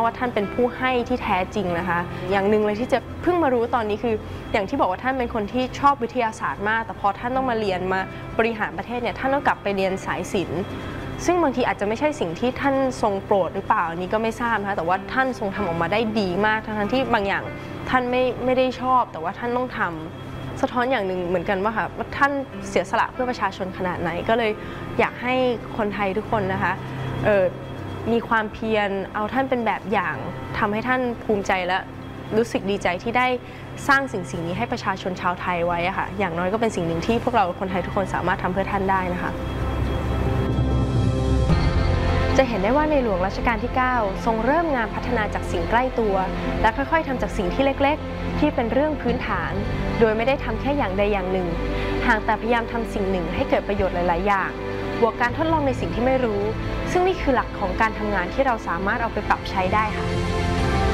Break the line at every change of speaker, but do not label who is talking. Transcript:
ว่าท่านเป็นผู้ให้ที่แท้จริงนะคะอย่างหนึ่งเลยที่จะเพิ่งมารู้ตอนนี้คืออย่างที่บอกว่าท่านเป็นคนที่ชอบวิทยาศาสตร์มากแต่พอท่านต้องมาเรียนมาบริหารประเทศเนี่ยท่านต้องกลับไปเรียนสายศิลป์ซึ่งบางทีอาจจะไม่ใช่สิ่งที่ท่านทรงโปรดหรือเปล่าอันนี้ก็ไม่ทราบนะคะแต่ว่าท่านทรงทำออกมาได้ดีมากทั้งที่บางอย่างท่านไม่ได้ชอบแต่ว่าท่านต้องทำสะท้อนอย่างหนึ่งเหมือนกันว่าค่ะว่าท่านเสียสละเพื่อประชาชนขนาดไหนก็เลยอยากให้คนไทยทุกคนนะคะมีความเพียรเอาท่านเป็นแบบอย่างทำให้ท่านภูมิใจและรู้สึกดีใจที่ได้สร้างสิ่งนี้ให้ประชาชนชาวไทยไว้อะค่ะอย่างน้อยก็เป็นสิ่งหนึ่งที่พวกเราคนไทยทุกคนสามารถทำเพื่อท่านได้นะคะจะเห็นได้ว่าในหลวงรัชกาลที่ 9 ทรงเริ่มงานพัฒนาจากสิ่งใกล้ตัวและค่อยๆทำจากสิ่งที่เล็กๆที่เป็นเรื่องพื้นฐานโดยไม่ได้ทำแค่อย่างใดอย่างหนึ่งหากแต่พยายามทำสิ่งหนึ่งให้เกิดประโยชน์หลายๆอย่างบวกการทดลองในสิ่งที่ไม่รู้ซึ่งนี่คือหลักของการทำงานที่เราสามารถเอาไปปรับใช้ได้ค่ะ